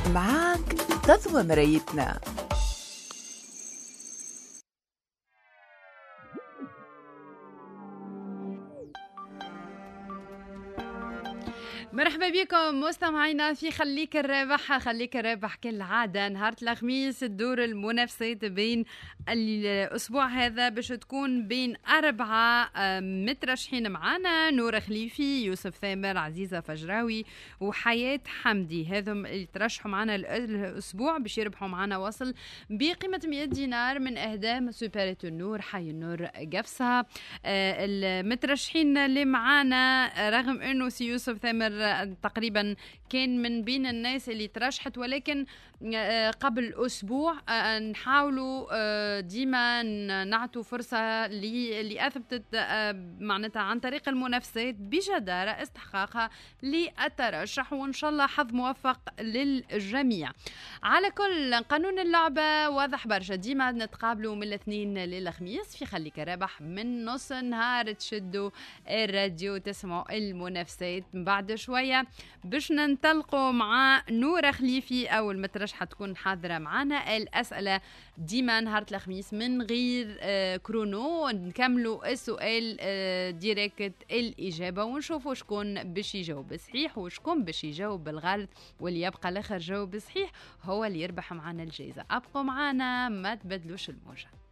معاك تضوى مرايتنا. مرحبا بكم مستمعينا في خليك الرابح. خليك الرابح كالعادة نهار الخميس الدور المنافسات بين الأسبوع هذا باش تكون بين 4 مترشحين معانا: نور خليفي، يوسف ثامر، عزيزة فجراوي وحياة حمدي. هذم اللي ترشحوا معانا الأسبوع باش يربحوا معانا وصل بقيمة 100 دينار من إهداء سوبرة النور حي النور قفصة. المترشحين اللي معانا رغم أنه سي يوسف ثامر تقريبا كان من بين الناس اللي ترشحت، ولكن قبل أسبوع نحاولوا ديما نعطوا فرصة اللي أثبتت معناتها عن طريق المنافسات بجدارة استحقاقها للترشح، وإن شاء الله حظ موفق للجميع. على كل قانون اللعبة واضح برشا، ديما نتقابلوا من الاثنين للخميس في خليك رابح من نص النهار، تشدوا الراديو تسمعوا المنافسات. بعد شوية باش ننطلقوا مع نورة خليفي أول مترشحة تكون حاضرة معنا. الأسئلة ديما نهار الخميس من غير كرونو، نكملوا السؤال ديريكت الإجابة ونشوفوا شكون باش يجاوب صحيح وشكون باش يجاوب بالغلط، واللي يبقى الآخر جاوب صحيح هو اللي يربح معنا الجائزة. أبقوا معنا ما تبدلوش الموجة.